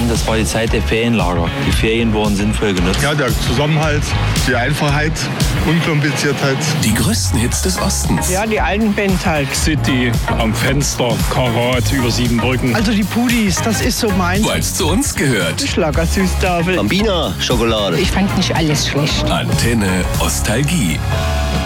das war die Zeit der Ferienlager. Die Ferien wurden sinnvoll genutzt. Ja, der Zusammenhalt, die Einfachheit, Unkompliziertheit. Die größten Hits des Ostens. Ja, die alten Bands halt. City, am Fenster, Karat, über 7 Brücken. Also die Pudis, das ist so meins. Weil es zu uns gehört. Schlagersüßtafel. Bambina Schokolade. Ich fand nicht alles schlecht. Antenne Ostalgie.